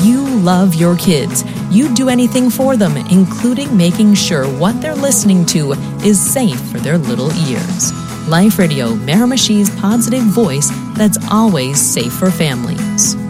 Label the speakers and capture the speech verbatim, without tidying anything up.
Speaker 1: You love your kids. You'd do anything for them, including making sure what they're listening to is safe for their little ears. Life Radio, Miramichi's positive voice that's always safe for families.